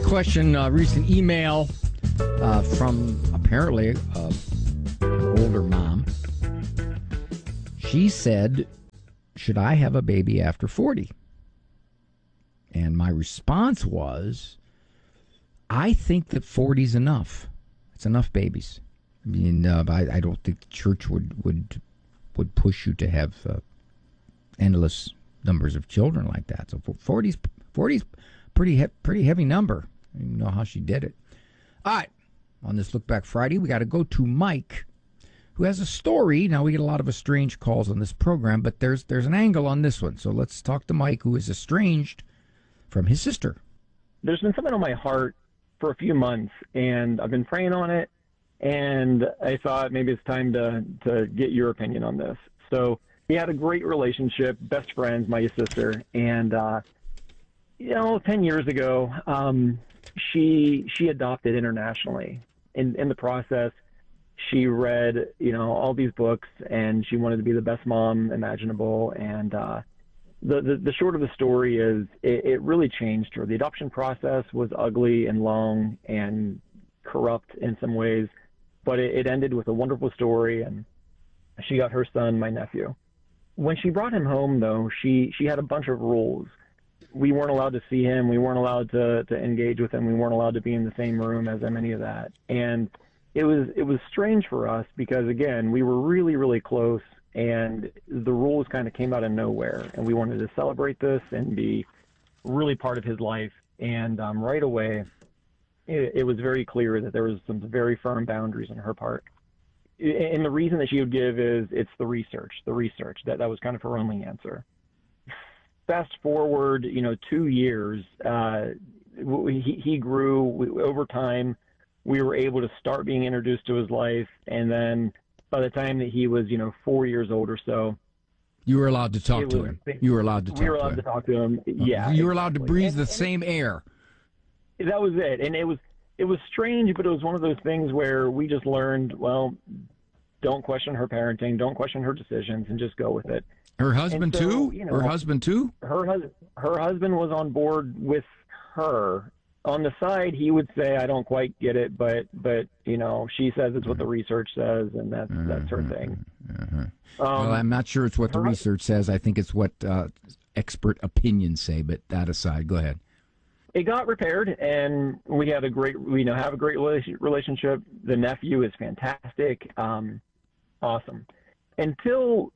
question, recent email from apparently an older mom. She said, should I have a baby after 40? And my response was, I think that 40 is enough. It's enough babies. I mean, I don't think the church would push you to have endless numbers of children like that. So 40's pretty heavy number. I don't even know how she did it. All right, on this Look Back Friday, we got to go to Mike, who has a story. Now, we get a lot of estranged calls on this program, but there's an angle on this one. So let's talk to Mike, who is estranged from his sister. There's been something on my heart for a few months, and I've been praying on it, and I thought maybe it's time to get your opinion on this. So we had a great relationship, best friends, my sister, and 10 years ago, she adopted internationally. In the process, she read, all these books, and she wanted to be the best mom imaginable. And the short of the story is it really changed her. The adoption process was ugly and long and corrupt in some ways, but it ended with a wonderful story, and she got her son, my nephew. When she brought him home, though, she had a bunch of rules. We weren't allowed to see him. We weren't allowed to engage with him. We weren't allowed to be in the same room as him, any of that. And it was strange for us because, again, we were really, really close, and the rules kind of came out of nowhere. And we wanted to celebrate this and be really part of his life. And right away, it was very clear that there was some very firm boundaries on her part. And the reason that she would give is it's the research. That was kind of her only answer. Fast forward, 2 years, he grew over time. We were able to start being introduced to his life. And then by the time that he was, 4 years old or so, you were allowed to talk to him. You were allowed to talk to him. We were allowed to talk to him. Yeah. You were allowed to breathe the same air. That was it. And it was strange, but it was one of those things where we just learned, well, don't question her parenting, don't question her decisions, and just go with it. Her husband too? Her husband too? Her husband was on board with her. On the side, he would say, I don't quite get it, but she says it's what the research says, and that's her thing. Well, I'm not sure it's what the research says. I think it's what expert opinions say, but that aside, go ahead. It got repaired, and we have a great relationship. The nephew is fantastic, awesome. Until,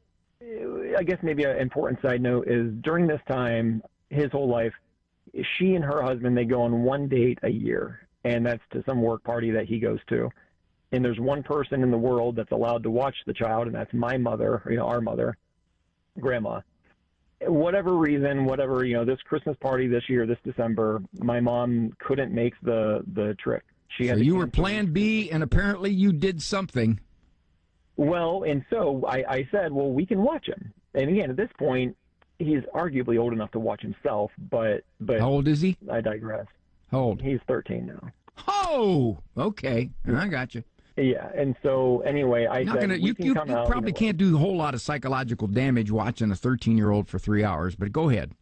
I guess maybe an important side note is during this time, his whole life, she and her husband, they go on one date a year, and that's to some work party that he goes to. And there's one person in the world that's allowed to watch the child, and that's my mother, our mother, Grandma. Whatever reason, this Christmas party this year, this December, my mom couldn't make the trip. So you were plan B, and apparently you did something. Well, and so I said, well, we can watch him. And again, at this point, he's arguably old enough to watch himself, but how old is he? I digress. How old? He's 13 now. Oh, okay. I got you. Yeah, and so anyway, I said you probably can't do a whole lot of psychological damage watching a 13-year-old for 3 hours, but go ahead.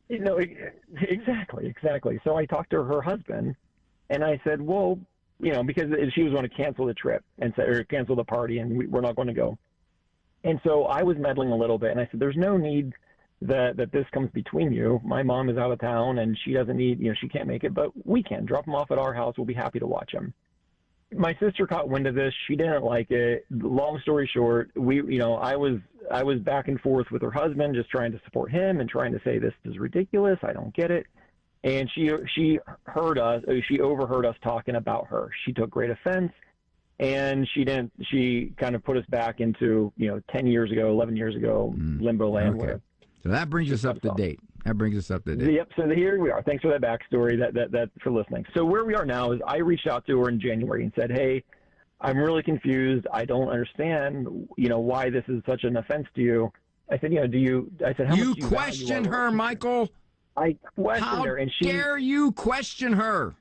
Exactly. So I talked to her husband, and I said, well, because she was going to cancel the trip or cancel the party, and we're not going to go. And so I was meddling a little bit, and I said, there's no need that this comes between you. My mom is out of town, and she doesn't need, she can't make it, but we can. Drop him off at our house. We'll be happy to watch him. My sister caught wind of this. She didn't like it. Long story short, I was back and forth with her husband, just trying to support him and trying to say this is ridiculous. I don't get it. And she overheard us talking about her. She took great offense, and she kind of put us back into 10 years ago, 11 years ago, limbo land. Okay. So that brings us up to date. Yep. So here we are. Thanks for that backstory. That for listening. So where we are now is I reached out to her in January and said, "Hey, I'm really confused. I don't understand, why this is such an offense to you." I said, how much do you question her, Michael? I questioned her, and How dare you question her?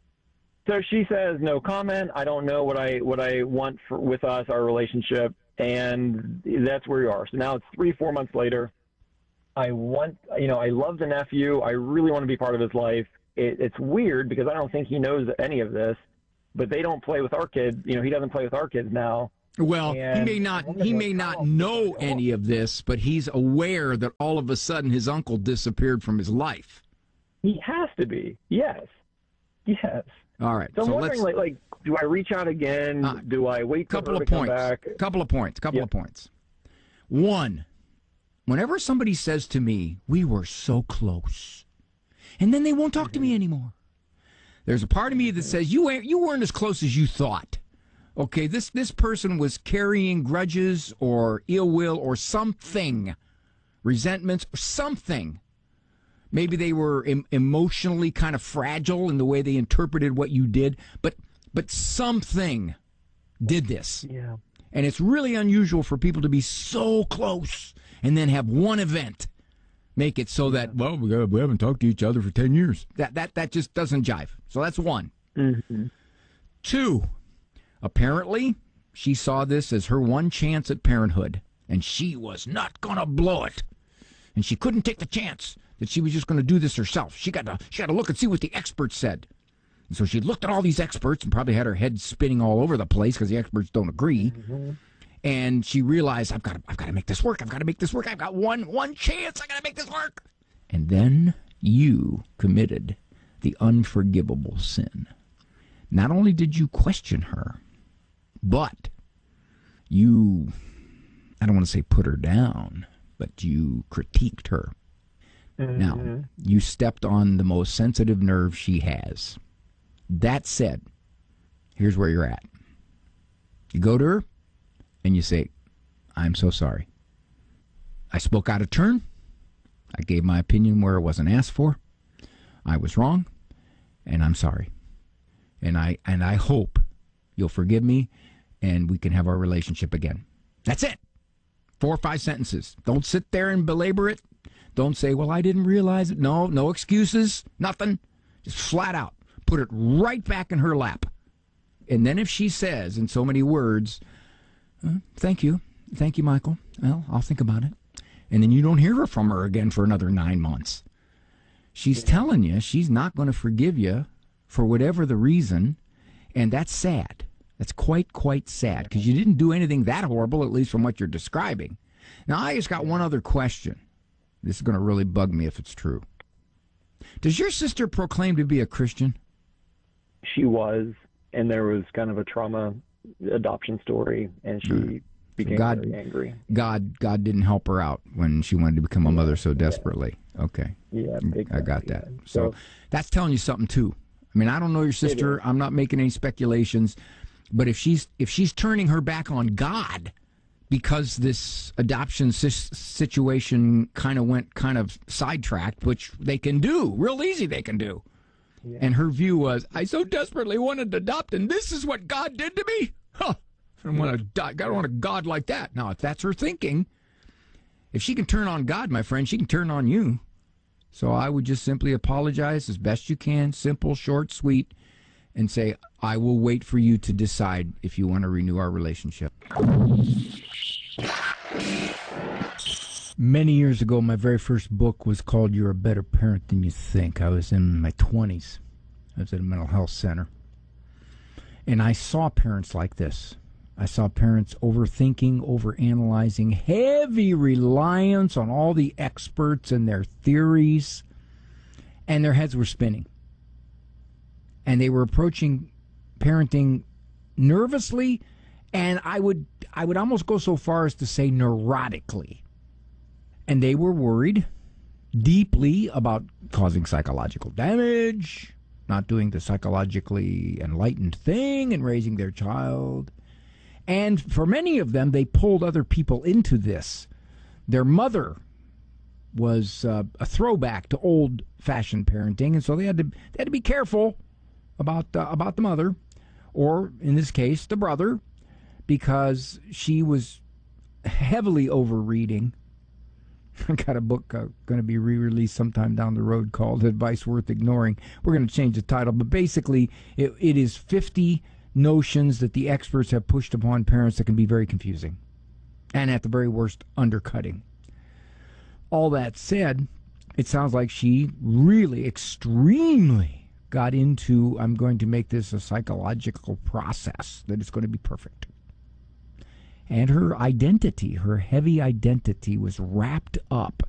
So she says, "No comment. I don't know what I want with us, our relationship," and that's where we are. So now it's 3-4 months later. I love the nephew. I really want to be part of his life. it's weird because I don't think he knows any of this, but they don't play with our kids. You know, he doesn't play with our kids now. Well, And he may not know any of this, but he's aware that all of a sudden his uncle disappeared from his life. He has to be. Yes. All right. So I'm wondering, like, do I reach out again? Do I wait for her to come back? Couple of points. One, whenever somebody says to me, "We were so close," and then they won't talk to me anymore, there's a part of me that says you weren't as close as you thought. Okay, this person was carrying grudges or ill will or something, resentments or something. Maybe they were emotionally kind of fragile in the way they interpreted what you did, but something did this. Yeah. And it's really unusual for people to be so close and then have one event make it so that, well, we haven't talked to each other for 10 years. That just doesn't jive. So that's one. Mm-hmm. Two, apparently she saw this as her one chance at parenthood, and she was not going to blow it. And she couldn't take the chance that she was just going to do this herself. She got to look and see what the experts said. And so she looked at all these experts and probably had her head spinning all over the place because the experts don't agree. Mm-hmm. And she realized, I've got to make this work. I've got one chance. I got to make this work. And then you committed the unforgivable sin. Not only did you question her, but you, I don't want to say put her down, but you critiqued her. Mm-hmm. Now, you stepped on the most sensitive nerve she has. That said, here's where you're at. You go to her and you say, "I'm so sorry. I spoke out of turn. I gave my opinion where it wasn't asked for. I was wrong, and I'm sorry. And I hope you'll forgive me and we can have our relationship again." That's it. 4 or 5 sentences. Don't sit there and belabor it. Don't say, "Well, I didn't realize it." No excuses, nothing. Just flat out. Put it right back in her lap. And then if she says in so many words, Thank you, Michael. Well, I'll think about it." And then you don't hear from her again for another 9 months. She's telling you she's not going to forgive you for whatever the reason, and that's sad. That's quite sad, because you didn't do anything that horrible, at least from what you're describing. Now, I just got one other question. This is going to really bug me if it's true. Does your sister proclaim to be a Christian? She was, and there was kind of a trauma adoption story, and she became very angry. God didn't help her out when she wanted to become a mother so desperately. Okay. Yeah, exactly. I got that. So that's telling you something too. I mean, I don't know your sister. I'm not making any speculations, but if she's turning her back on God because this adoption situation kind of went sidetracked, which they can do real easy, they can do. Yeah. And her view was, "I so desperately wanted to adopt, and this is what God did to me? Huh. I don't want a God like that." Now, if that's her thinking, if she can turn on God, my friend, she can turn on you. So I would just simply apologize as best you can, simple, short, sweet, and say, "I will wait for you to decide if you want to renew our relationship." Many years ago, my very first book was called "You're a Better Parent Than You Think." I was in my 20s. I was at a mental health center. And I saw parents like this. I saw parents overthinking, overanalyzing, heavy reliance on all the experts and their theories, and their heads were spinning. And they were approaching parenting nervously, and I would almost go so far as to say neurotically. And they were worried deeply about causing psychological damage, not doing the psychologically enlightened thing and raising their child. And for many of them, they pulled other people into this. Their mother was a throwback to old-fashioned parenting, and so they had to be careful about the mother, or in this case, the brother, because she was heavily overreading. I got a book going to be re-released sometime down the road called "Advice Worth Ignoring." We're going to change the title, but basically it is 50 notions that the experts have pushed upon parents that can be very confusing and at the very worst undercutting. All that said, it sounds like she really extremely got into, I'm going to make this a psychological process, that it's going to be perfect. And her identity, her heavy identity, was wrapped up